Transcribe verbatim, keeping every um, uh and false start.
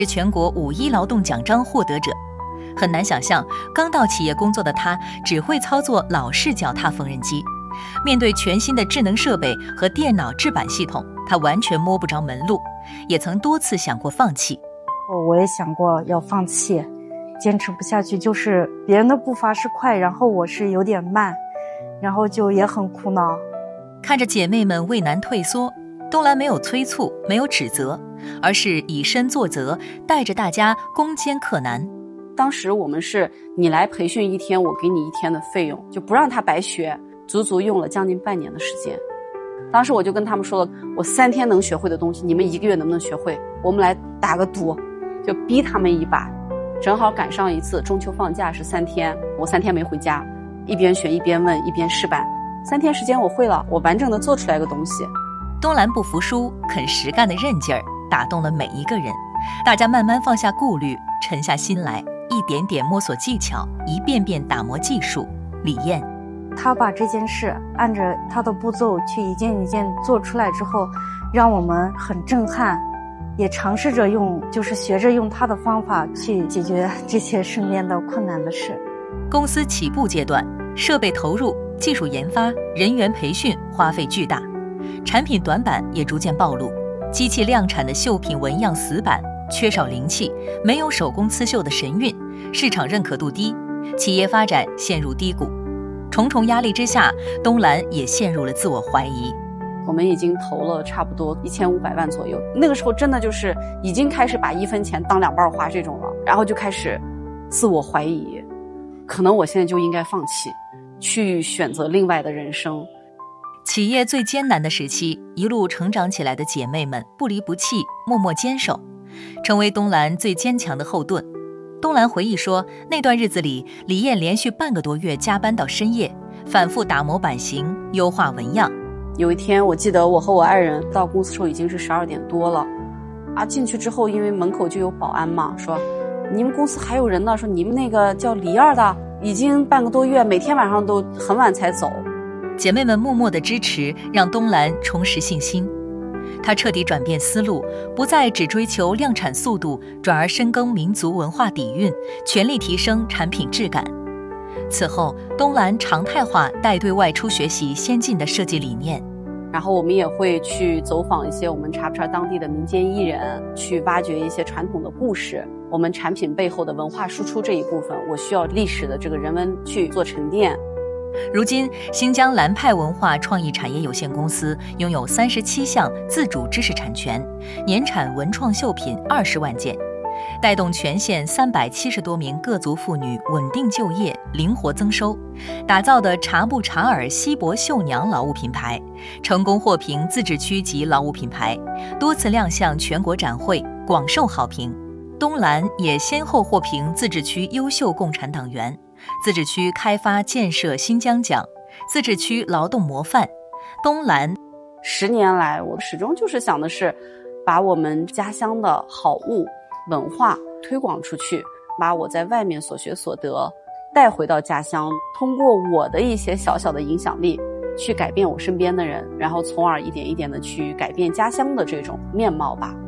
是全国五一劳动奖章获得者。很难想象，刚到企业工作的他只会操作老式脚踏缝纫机，面对全新的智能设备和电脑制版系统，他完全摸不着门路，也曾多次想过放弃。 我也想过要放弃，坚持不下去，就是别人的步伐是快，然后我是有点慢，然后就也很苦恼。 看着姐妹们畏难退缩，东兰没有催促，没有指责，而是以身作则，带着大家攻坚克难。 当时我们是你来培训一天，我给你一天的费用，就不让他白学，足足用了将近半年的时间。当时我就跟他们说了，我三天能学会的东西，你们一个月能不能学会？我们来打个赌，就逼他们一把。正好赶上一次中秋放假是三天，我三天没回家，一边学一边问一边试办，三天时间我会了，我完整的做出来个东西。 东兰不服输、肯实干的韧劲儿打动了每一个人，大家慢慢放下顾虑，沉下心来，一点点摸索技巧，一遍遍打磨技术。李艳， 他把这件事按着他的步骤去一件一件做出来之后，让我们很震撼，也尝试着用，就是学着用他的方法去解决这些身边的困难的事。 公司起步阶段，设备投入、技术研发、人员培训花费巨大，产品短板也逐渐暴露，机器量产的绣品纹样死板，缺少灵气，没有手工刺绣的神韵，市场认可度低，企业发展陷入低谷。重重压力之下，东兰也陷入了自我怀疑。 我们已经投了差不多一千五百万左右，那个时候真的就是已经开始把一分钱当两半花这种了，然后就开始自我怀疑，可能我现在就应该放弃，去选择另外的人生。 企业最艰难的时期，一路成长起来的姐妹们不离不弃，默默坚守，成为东兰最坚强的后盾。东兰回忆说，那段日子里，李艳连续半个多月加班到深夜，反复打磨版型，优化纹样。 有一天我记得我和我爱人到公司时候已经是十二点多了啊，进去之后因为门口就有保安嘛，说你们公司还有人呢，说你们那个叫李二的已经半个多月，每天晚上都很晚才走。 姐妹们默默的支持，让东兰重拾信心。她彻底转变思路，不再只追求量产速度，转而深耕民族文化底蕴，全力提升产品质感。此后，东兰常态化带队外出学习先进的设计理念， 然后我们也会去走访一些我们茶不茶当地的民间艺人，去挖掘一些传统的故事。我们产品背后的文化输出这一部分，我需要历史的这个人文去做沉淀。 如今，新疆蓝派文化创意产业有限公司拥有三十七项自主知识产权，年产文创绣品二十万件，带动全县三百七十多名各族妇女稳定就业、灵活增收，打造的茶布茶尔锡箔绣娘劳务品牌，成功获评自治区级劳务品牌，多次亮相全国展会，广受好评。东兰也先后获评自治区优秀共产党员、自治区开发建设新疆奖、自治区劳动模范。东兰十年来，我始终就是想的是把我们家乡的好物文化推广出去，把我在外面所学所得带回到家乡，通过我的一些小小的影响力去改变我身边的人，然后从而一点一点的去改变家乡的这种面貌吧。